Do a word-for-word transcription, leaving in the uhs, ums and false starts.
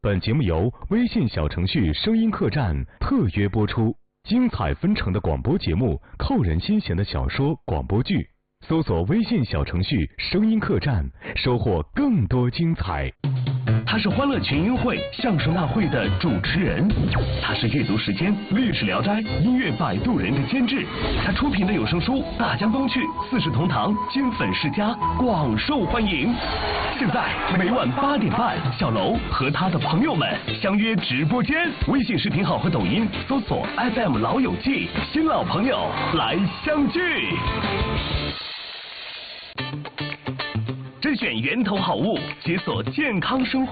本节目由微信小程序声音客栈特约播出，精彩纷呈的广播节目，扣人心弦的小说、广播剧，搜索微信小程序声音客栈，收获更多精彩。 他是欢乐群英会相声大会的主持人，他是阅读时间、历史聊斋、音乐摆渡人的监制，他出品的有声书《大江东去》《四世同堂》《金粉世家》广受欢迎。现在每晚八点半，小楼和他的朋友们相约直播间，微信视频号和抖音搜索 F M 老友记，新老朋友来相聚。甄选源头好物，解锁健康生活。